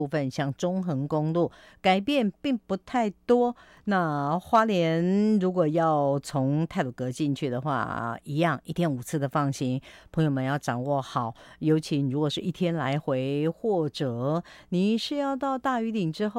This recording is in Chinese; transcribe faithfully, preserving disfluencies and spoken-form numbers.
部分像中横公路改变并不太多。那花莲如果要从太鲁阁进去的话，一样一天五次的放行，朋友们要掌握好。尤其如果是一天来回，或者你是要到大屿岭之后